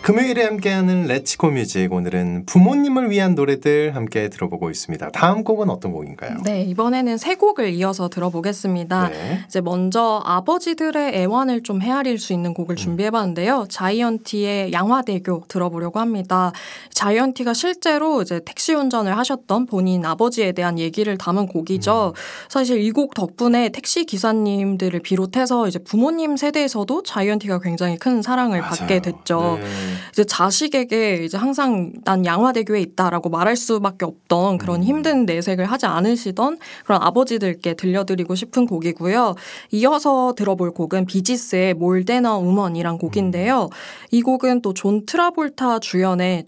금요일에 함께하는 렛츠고 뮤직, 오늘은 부모님을 위한 노래들 함께 들어보고 있습니다. 다음 곡은 어떤 곡인가요? 네, 이번에는 세 곡을 이어서 들어보겠습니다. 네. 이제 먼저 아버지들의 애환을 좀 헤아릴 수 있는 곡을 준비해봤는데요. 자이언티의 양화대교 들어보려고 합니다. 자이언티가 실제로 이제 택시 운전을 하셨던 본인 아버지에 대한 얘기를 담은 곡이죠. 사실 이 곡 덕분에 택시 기사님들을 비롯해서 이제 부모님 세대에서도 자이언티가 굉장히 큰 사랑을 맞아요. 받게 됐죠. 네. 이제 자식에게 이제 항상 난 양화대교에 있다라고 말할 수밖에 없던 그런 힘든 내색을 하지 않으시던 그런 아버지들께 들려드리고 싶은 곡이고요. 이어서 들어볼 곡은 비지스의 More Than a Woman이란 곡인데요. 이 곡은 또 존 트라볼타 주연의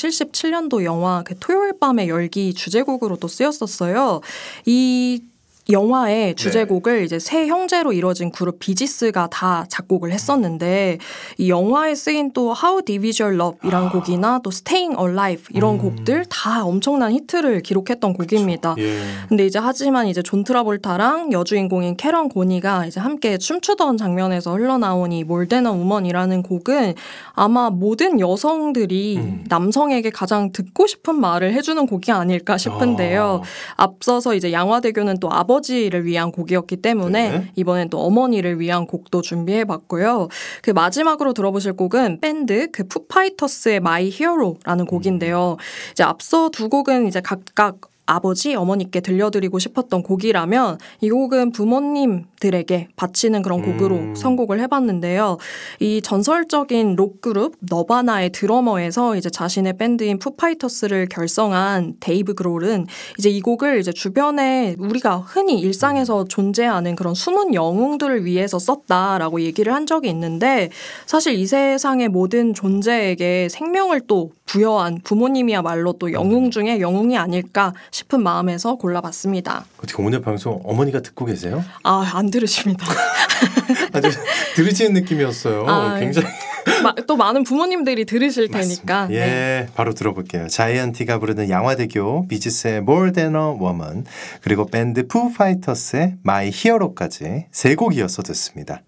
1977년도 영화 그 토요일 밤의 열기 주제곡으로 또 쓰였었어요. 이 영화의 주제곡을 이제 세 형제로 이루어진 그룹 비지스가 다 작곡을 했었는데 이 영화에 쓰인 또 How Deep Is Your Love이란 곡이나 또 Staying Alive 이런 곡들 다 엄청난 히트를 기록했던 곡입니다. 예. 근데 이제 하지만 이제 존 트라볼타랑 여주인공인 캐런 고니가 이제 함께 춤추던 장면에서 흘러나온 이 More Than a Woman이라는 곡은 아마 모든 여성들이 남성에게 가장 듣고 싶은 말을 해주는 곡이 아닐까 싶은데요. 앞서서 이제 양화대교는 또 아버지를 위한 곡이었기 때문에 네. 이번엔 또 어머니를 위한 곡도 준비해봤고요. 그 마지막으로 들어보실 곡은 밴드 그 푸파이터스의 My Hero라는 곡인데요. 이제 앞서 두 곡은 이제 각각 아버지, 어머니께 들려드리고 싶었던 곡이라면 이 곡은 부모님들에게 바치는 그런 곡으로 선곡을 해봤는데요. 이 전설적인 록그룹 너바나의 드러머에서 이제 자신의 밴드인 푸파이터스를 결성한 데이브 그롤은 이제 이 곡을 이제 주변에 우리가 흔히 일상에서 존재하는 그런 숨은 영웅들을 위해서 썼다라고 얘기를 한 적이 있는데 사실 이 세상의 모든 존재에게 생명을 또 부여한 부모님이야말로 또 영웅 중에 영웅이 아닐까 싶은 마음에서 골라봤습니다. 어떻게 오늘 방송 어머니가 듣고 계세요? 아, 안 들으십니다. 아주 들으시는 느낌이었어요. 굉장히 또 많은 부모님들이 들으실 테니까. 예, 네. 바로 들어볼게요. 자이언티가 부르는 양화대교, 비지스의 More Than a Woman, 그리고 밴드 푸파이터스의 My Hero까지 세 곡 이어서 듣습니다.